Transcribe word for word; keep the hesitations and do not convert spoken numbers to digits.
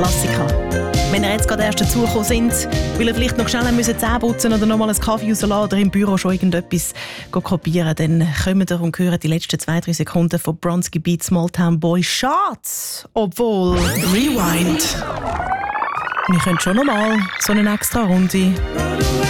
Klassiker. Wenn ihr jetzt gerade erst dazugekommen sind, weil ihr vielleicht noch schnell müssen Zähne putzen oder noch mal einen Kaffee rauslassen oder im Büro schon irgendetwas kopieren, dann kommen ihr und hören die letzten zwei, drei Sekunden von Bronski Beat Smalltown Boy. Schade, obwohl... Rewind. Wir können schon noch mal so eine extra Runde.